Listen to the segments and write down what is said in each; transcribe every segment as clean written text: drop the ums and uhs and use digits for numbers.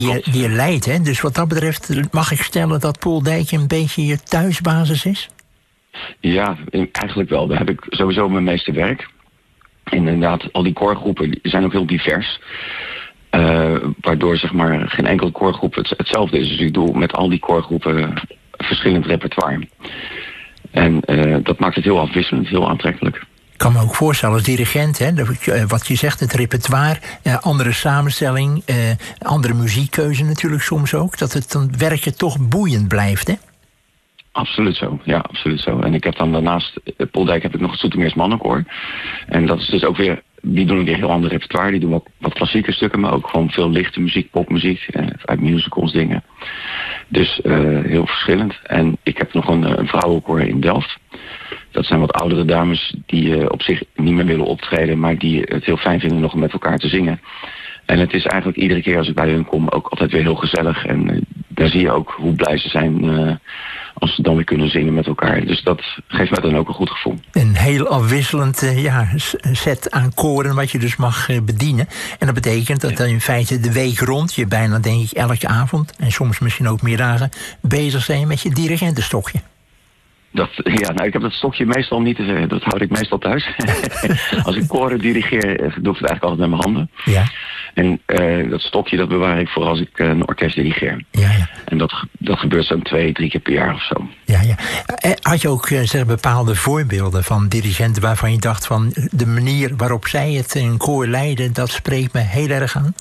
die je leidt, hè? Dus wat dat betreft mag ik stellen dat Paul Dijk een beetje je thuisbasis is? Ja, eigenlijk wel. Daar heb ik sowieso mijn meeste werk. Inderdaad, al die koorgroepen zijn ook heel divers. Waardoor zeg maar geen enkele koorgroep hetzelfde is. Dus ik doe met al die koorgroepen verschillend repertoire. En dat maakt het heel afwisselend, heel aantrekkelijk. Ik kan me ook voorstellen als dirigent, hè, wat je zegt, het repertoire, andere samenstelling, andere muziekkeuze natuurlijk soms ook, dat het dan werken toch boeiend blijft, hè? Absoluut zo, ja, absoluut zo. En ik heb dan daarnaast Paul Dijk heb ik nog het Zoetermeers Mannenkoor. En dat is dus ook weer, die doen weer heel ander repertoire. Die doen ook wat klassieke stukken, maar ook gewoon veel lichte muziek, popmuziek, uit musicals dingen. Dus heel verschillend. En ik heb nog een vrouwenkoor in Delft. Dat zijn wat oudere dames die op zich niet meer willen optreden, maar die het heel fijn vinden nog om met elkaar te zingen. En het is eigenlijk iedere keer als ik bij hun kom ook altijd weer heel gezellig. En daar zie je ook hoe blij ze zijn als ze dan weer kunnen zingen met elkaar. Dus dat geeft mij dan ook een goed gevoel. Een heel afwisselend set aan koren wat je dus mag bedienen. En dat betekent dat in feite de week rond je bijna denk ik elke avond, en soms misschien ook meer dagen, bezig zijn met je dirigentenstokje. Ik heb dat stokje meestal niet, dat houd ik meestal thuis. Als ik koren dirigeer, doe ik het eigenlijk altijd met mijn handen. Ja. En dat stokje dat bewaar ik voor als ik een orkest dirigeer. Ja, ja. En dat gebeurt zo'n 2-3 keer per jaar of zo. Ja, ja. Had je ook bepaalde voorbeelden van dirigenten waarvan je dacht van de manier waarop zij het in koor leiden, dat spreekt me heel erg aan?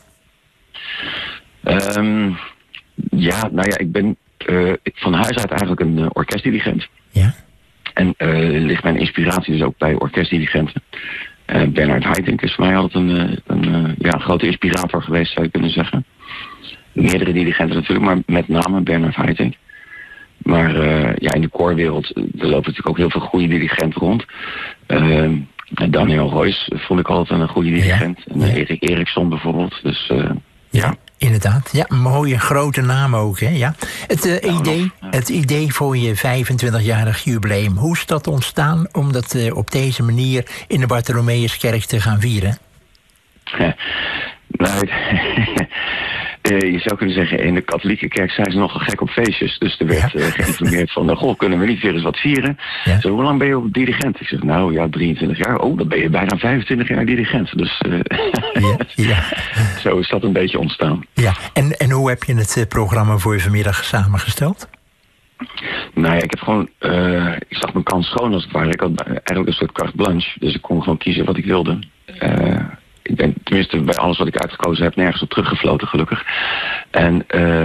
Ik ben van huis uit eigenlijk een orkestdirigent. Ja. En ligt mijn inspiratie dus ook bij orkestdirigenten. Bernard Haitink is voor mij altijd een grote inspirator geweest, zou je kunnen zeggen. Meerdere dirigenten natuurlijk, maar met name Bernard Haitink. Maar in de koorwereld er lopen natuurlijk ook heel veel goede dirigenten rond. Daniel Royce vond ik altijd een goede dirigent. Ja. En Erik Eriksson bijvoorbeeld. Dus ja. Inderdaad, ja, een mooie grote naam ook, hè? Ja. Het idee voor je 25-jarig jubileum, hoe is dat ontstaan om dat op deze manier in de Bartholomeuskerk te gaan vieren? Je zou kunnen zeggen, in de katholieke kerk zijn ze nogal gek op feestjes. Dus er werd geïnformeerd van, kunnen we niet weer eens wat vieren? Ja. Zo, hoe lang ben je op dirigent? Ik zeg, 23 jaar. Oh, dan ben je bijna 25 jaar dirigent. Dus zo is dat een beetje ontstaan. Ja, en hoe heb je het programma voor je vanmiddag samengesteld? Ik heb gewoon, ik zag mijn kans schoon als het ware. Ik had eigenlijk een soort carte blanche. Dus ik kon gewoon kiezen wat ik wilde. Ik ben tenminste bij alles wat ik uitgekozen heb nergens op teruggefloten, gelukkig. En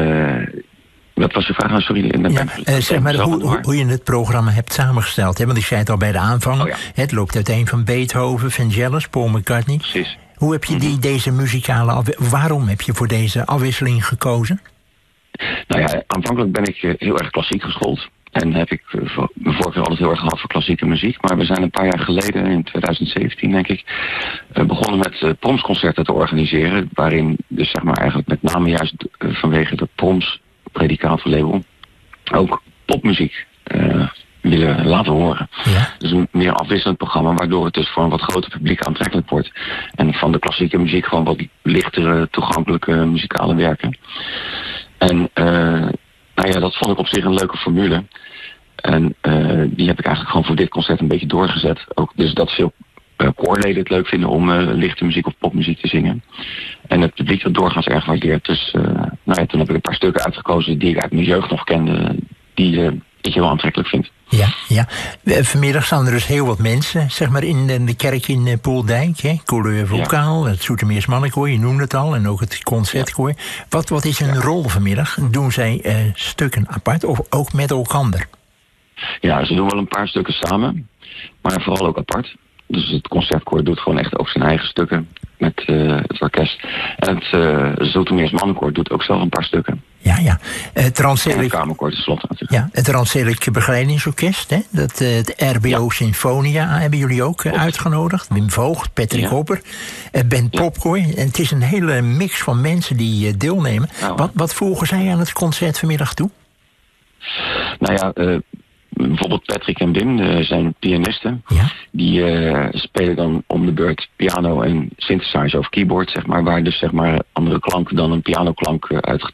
wat was de vraag? Sorry. Zeg maar hoe je het programma hebt samengesteld. Hè? Want ik zei het al bij de aanvang. Het loopt uiteen van Beethoven, Vangelis, Paul McCartney. Precies. Hoe heb je deze muzikale waarom heb je voor deze afwisseling gekozen? Aanvankelijk ben ik heel erg klassiek geschoold. En heb ik mijn voorkeur altijd heel erg gehad voor klassieke muziek. Maar we zijn een paar jaar geleden, in 2017 denk ik, begonnen met Proms-concerten te organiseren. Waarin dus zeg maar eigenlijk met name juist vanwege de Proms-predikatorlabel ook popmuziek willen laten horen. Ja. Dus een meer afwisselend programma, waardoor het dus voor een wat groter publiek aantrekkelijk wordt. En van de klassieke muziek gewoon wat lichtere, toegankelijke muzikale werken. En dat vond ik op zich een leuke formule. En die heb ik eigenlijk gewoon voor dit concert een beetje doorgezet. Ook dus dat veel koorleden het leuk vinden om lichte muziek of popmuziek te zingen. En het publiek dat doorgaans erg waardeert. Dus toen heb ik een paar stukken uitgekozen die ik uit mijn jeugd nog kende. Die ik heel aantrekkelijk vind. Ja. Vanmiddag staan er dus heel wat mensen, zeg maar, in de kerk in Pooldijk. Couleur vocaal, het Zoetermeers Mannenkoor, je noemde het al, en ook het concertkoor. Wat is hun rol vanmiddag? Doen zij stukken apart of ook met elkaar? Ja, ze doen wel een paar stukken samen, maar vooral ook apart. Dus het concertkoor doet gewoon echt ook zijn eigen stukken met het orkest. En het Zoetermeers Mannenkoor doet ook zelf een paar stukken. Ja. Het kamerkoor tenslotte natuurlijk. Ja, het Randstedelijk Begeleidingsorkest, hè? Het RBO Sinfonia hebben jullie ook uitgenodigd. Wim Voogd, Patrick Hopper, Ben Popkoor. En het is een hele mix van mensen die deelnemen. Wat voegen zij aan het concert vanmiddag toe? bijvoorbeeld Patrick en Wim zijn pianisten. Ja. Die spelen dan om de beurt piano en synthesizer of keyboard, zeg maar, waar dus zeg maar andere klanken dan een pianoklank